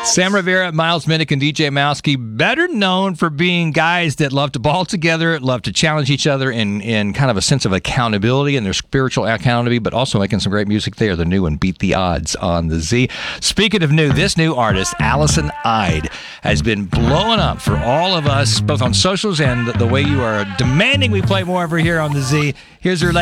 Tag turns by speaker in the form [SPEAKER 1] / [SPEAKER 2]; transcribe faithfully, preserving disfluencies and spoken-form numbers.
[SPEAKER 1] Sam Rivera, Miles Minnick, and D J Mowski, better known for being guys that love to ball together, love to challenge each other in, in kind of a sense of accountability and their spiritual accountability, but also making some great music. They are the new and Beat the Odds on the Z. Speaking of new, this new artist, Allison Ide, has been blowing up for all of us, both on socials and the way you are demanding we play more of her here on the Z. Here's her latest.